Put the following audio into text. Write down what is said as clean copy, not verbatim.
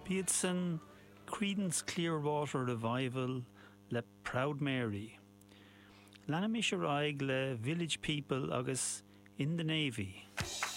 Bíad san Creedence Clearwater Revival le Proud Mary. Lana mis le Village People agus In the Navy.